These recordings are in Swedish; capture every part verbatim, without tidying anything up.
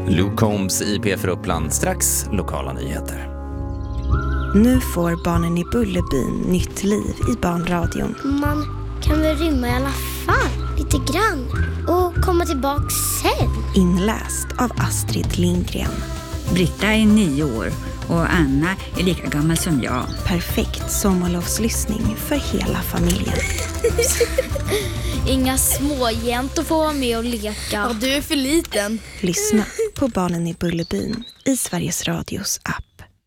Luke Combs I P för Uppland, strax lokala nyheter. Nu får barnen i Bullerbyn nytt liv i barnradion. Man kan väl rymma i alla fall, lite grann. Och komma tillbaka sen. Inläst av Astrid Lindgren. Britta är nio år och Anna är lika gammal som jag. Perfekt sommarlovslyssning för hela familjen. Inga småjäntor får vara med och leka. Ja, du är för liten. Lyssna på barnen i Bullerbyn i Sveriges Radios app.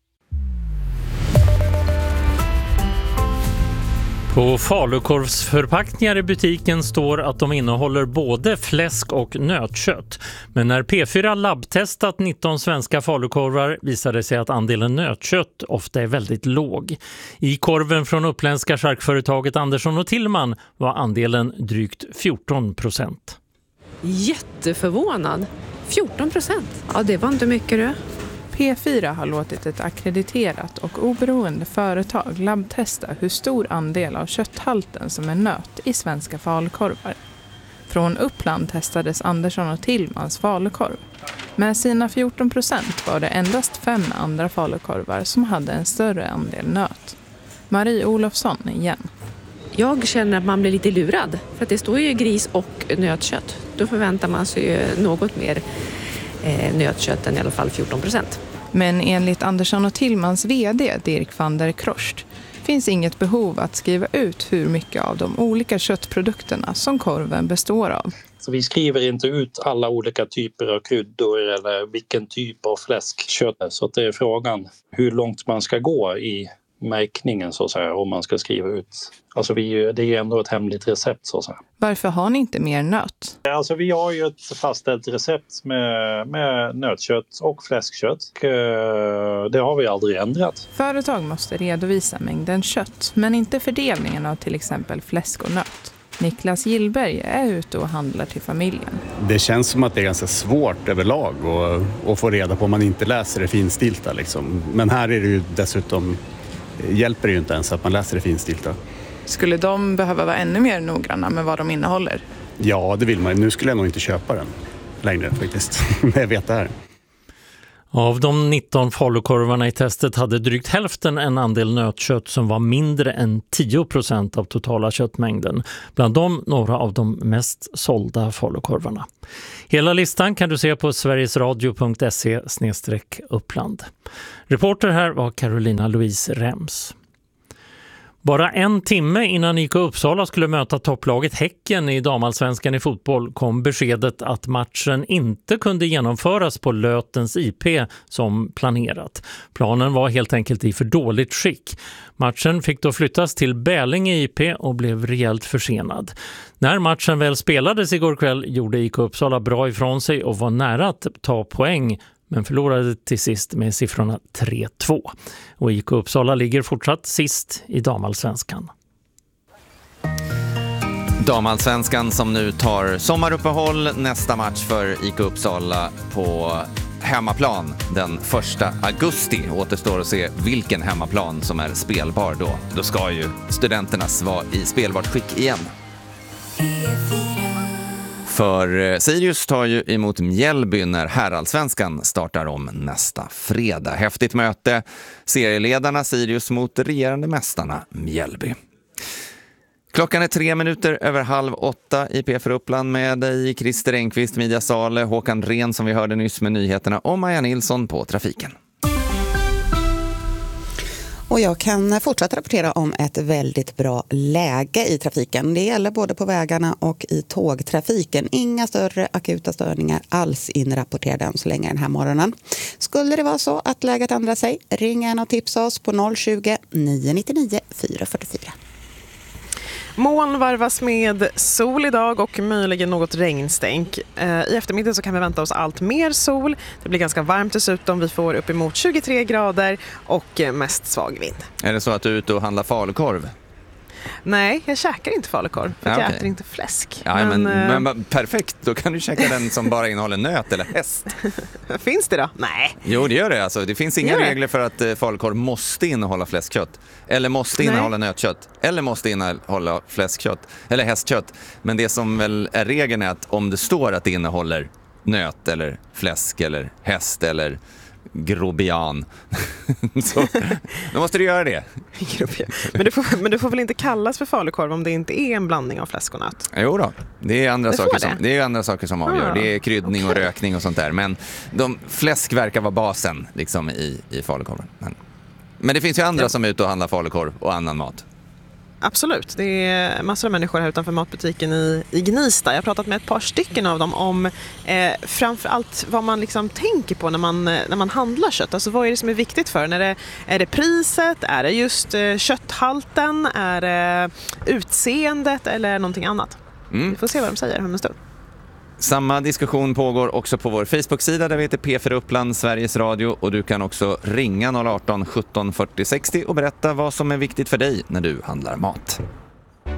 På falukorvsförpackningar i butiken står att de innehåller både fläsk och nötkött. Men när P fyra labbtestat nitton svenska falukorvar visade sig att andelen nötkött ofta är väldigt låg. I korven från uppländska charkföretaget Andersson och Tillman var andelen drygt fjorton procent. Jätteförvånad. fjorton procent. Ja, det var inte mycket du. P fyra har låtit ett akkrediterat och oberoende företag labbtesta hur stor andel av kötthalten som är nöt i svenska falukorvar. Från Uppland testades Andersson och Tillmans falukorv. Med sina fjorton procent var det endast fem andra falukorvar som hade en större andel nöt. Marie Olofsson igen. Jag känner att man blir lite lurad. För att det står ju gris och nötkött. Då förväntar man sig ju något mer eh, nötkött än i alla fall fjorton procent. Men enligt Andersson och Tillmans vd Dirk van der Krost finns inget behov att skriva ut hur mycket av de olika köttprodukterna som korven består av. Så vi skriver inte ut alla olika typer av kryddor eller vilken typ av fläskkött. Så att det är frågan hur långt man ska gå i märkningen så att säga, om man ska skriva ut. Alltså vi, det är ändå ett hemligt recept så att säga. Varför har ni inte mer nöt? Alltså vi har ju ett fastställt recept med, med nötkött och fläskkött. Det har vi aldrig ändrat. Företag måste redovisa mängden kött, men inte fördelningen av till exempel fläsk och nöt. Niklas Gillberg är ute och handlar till familjen. Det känns som att det är ganska svårt överlag att, att få reda på om man inte läser det finstilta. Liksom. Men här är det ju dessutom, hjälper det ju inte ens att man läser det finstilta. Skulle de behöva vara ännu mer noggranna med vad de innehåller? Ja, det vill man. Nu skulle jag nog inte köpa den längre faktiskt. Jag vet det här. Av de nitton falukorvarna i testet hade drygt hälften en andel nötkött som var mindre än tio procent av totala köttmängden. Bland dem några av de mest sålda falukorvarna. Hela listan kan du se på sverigesradio punkt se slash uppland. Reporter här var Carolina Louise Rems. Bara en timme innan I K Uppsala skulle möta topplaget Häcken i damallsvenskan i fotboll kom beskedet att matchen inte kunde genomföras på Lötens I P som planerat. Planen var helt enkelt i för dåligt skick. Matchen fick då flyttas till Bälinge I P och blev rejält försenad. När matchen väl spelades igår kväll gjorde I K Uppsala bra ifrån sig och var nära att ta poäng, men förlorade till sist med siffrorna tre två. Och I K Uppsala ligger fortsatt sist i damallsvenskan. Damallsvenskan som nu tar sommaruppehåll, nästa match för I K Uppsala på hemmaplan den första augusti. Återstår att se vilken hemmaplan som är spelbar då. Då ska ju studenternas vara i spelbart skick igen. För Sirius tar ju emot Mjällby när herrallsvenskan startar om nästa fredag. Häftigt möte. Serieledarna Sirius mot regerande mästarna Mjällby. Klockan är tre minuter över halv åtta i P för Uppland med dig Christer Engqvist, Media Sale, Håkan Ren som vi hörde nyss med nyheterna och Maja Nilsson på trafiken. Och jag kan fortsätta rapportera om ett väldigt bra läge i trafiken. Det gäller både på vägarna och i tågtrafiken. Inga större akuta störningar alls inrapporterade än så länge den här morgonen. Skulle det vara så att läget ändrar sig, ring en och tipsa oss på noll tjugo, nio nio nio, fyra fyra fyra. Moln varvas med sol idag och möjligen något regnstänk. I eftermiddag så kan vi vänta oss allt mer sol. Det blir ganska varmt dessutom. Vi får uppemot tjugotre grader och mest svag vind. Är det så att du är ute och handlar falukorv? Nej, jag käkar inte falukorv för ja, jag okay. äter inte fläsk. Ja, men, men, men perfekt, då kan du käka den som bara innehåller nöt eller häst. Finns det då? Nej. Jo, det gör det. Alltså, det finns inga Gör regler för att uh, falukorv måste innehålla fläskkött. Eller måste Nej. innehålla nötkött. Eller måste innehålla fläskkött. Eller hästkött. Men det som väl är regeln är att om det står att det innehåller nöt eller fläsk eller häst eller grobian. Så, då måste du göra det. men, du får, men du får väl inte kallas för falukorv om det inte är en blandning av fläsk och nöt? Jo då, det är andra, det saker det. som, det är andra saker som avgör. Ah, det är kryddning okay. och rökning och sånt där. Men de, fläsk verkar vara basen liksom, i, i falukorven. Men, men det finns ju andra ja. som är ute och handlar falukorv och annan mat. Absolut, det är massor av människor här utanför matbutiken i, i Gnista. Jag har pratat med ett par stycken av dem om eh, framförallt vad man liksom tänker på när man, när man handlar kött. Alltså vad är det som är viktigt för? Är det, är det priset? Är det just eh, kötthalten? Är det utseendet eller någonting annat? Mm. Vi får se vad de säger om en stund. Samma diskussion pågår också på vår Facebook-sida där vi heter P fyra Uppland, Sveriges Radio, och du kan också ringa noll arton sjutton fyrtio sextio och berätta vad som är viktigt för dig när du handlar mat.